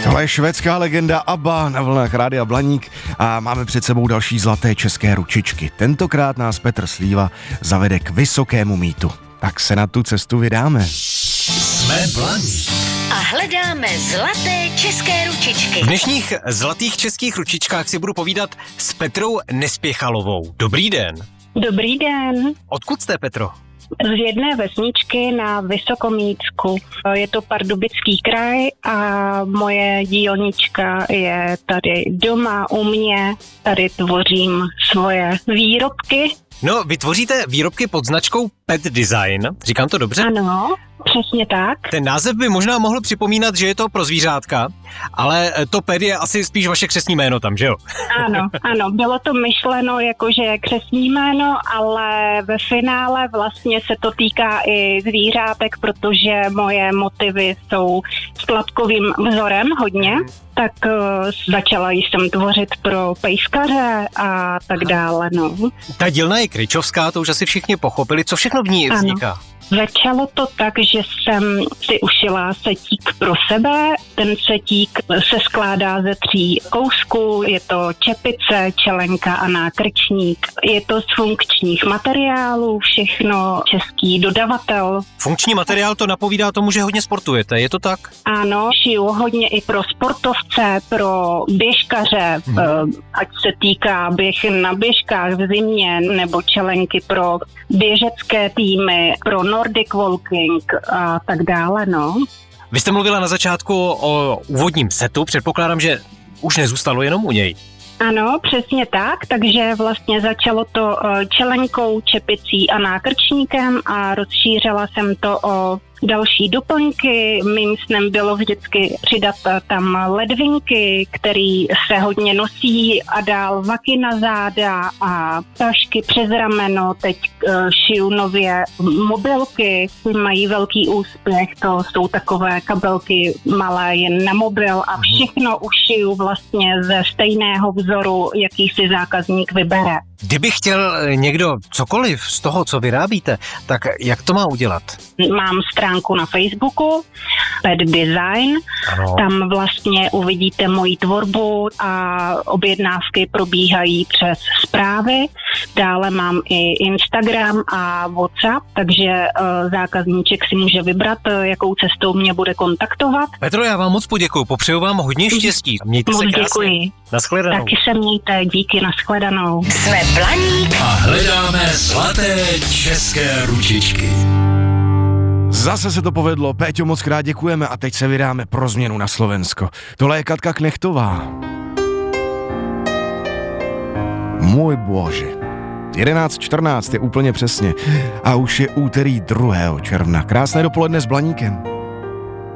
Tohle je švédská legenda ABBA na vlnách Rádia Blaník a máme před sebou další zlaté české ručičky. Tentokrát nás Petr Slíva zavede k vysokému mýtu. Tak se na tu cestu vydáme. Jsme Blaník. A hledáme zlaté české ručičky. V dnešních zlatých českých ručičkách si budu povídat s Petrou Nespěchalovou. Dobrý den. Dobrý den. Odkud jste, Petro? Z jedné vesničky na Vysokomítsku. Je to Pardubický kraj a moje dílnička je tady doma u mě. Tady tvořím svoje výrobky. No, vy tvoříte výrobky pod značkou Pet Design. Říkám to dobře? Ano, přesně tak. Ten název by možná mohl připomínat, že je to pro zvířátka, ale to Pet je asi spíš vaše křestní jméno tam, že jo? Ano, bylo to myšleno jakože křestní jméno, ale ve finále vlastně se to týká i zvířátek, protože moje motivy jsou s tlapkovým vzorem hodně. Tak začala jsem tvořit pro pejskaře a tak dále, no. Ta dílna je kryčovská, to už asi všichni pochopili. Co všechno v ní vzniká? Začalo to tak, že jsem si ušila setík pro sebe. Ten setík se skládá ze 3 kousků. Je to čepice, čelenka a nákrčník. Je to z funkčních materiálů, všechno český dodavatel. Funkční materiál to napovídá tomu, že hodně sportujete, je to tak? Ano, šiju hodně i pro sportovce, pro běžkaře, ať se týká běh na běžkách v zimě, nebo čelenky pro běžecké týmy, pro Nordic Walking a tak dále, no. Vy jste mluvila na začátku o úvodním setu, předpokládám, že už nezůstalo jenom u něj. Ano, přesně tak, takže vlastně začalo to čelenkou, čepicí a nákrčníkem a rozšířila jsem to o další doplňky. Mým snem bylo vždycky přidat tam ledvinky, které se hodně nosí a dál vaky na záda a tašky přes rameno. Teď šiju nově mobilky, mají velký úspěch, to jsou takové kabelky malé jen na mobil a všechno ušiju vlastně ze stejného vzoru, jaký si zákazník vybere. Kdyby chtěl někdo cokoliv z toho, co vyrábíte, tak jak to má udělat? Mám stránku na Facebooku, Pet Design, Ano. Tam vlastně uvidíte moji tvorbu a objednávky probíhají přes zprávy. Dále mám i Instagram a WhatsApp, takže zákazníček si může vybrat, jakou cestou mě bude kontaktovat. Petro, já vám moc poděkuju, popřeju vám hodně štěstí. Mějte se krásně. Děkuji. Naschledanou. Taky se mějte, díky, nashledanou. Jsme Blaník. A hledáme zlaté české ručičky. Zase se to povedlo, Péťo, moc krát děkujeme a teď se vydáme pro změnu na Slovensko. Tohle je Katka Knechtová. Můj bože. 11:14 je úplně přesně a už je úterý 2. června. Krásné dopoledne s Blaníkem.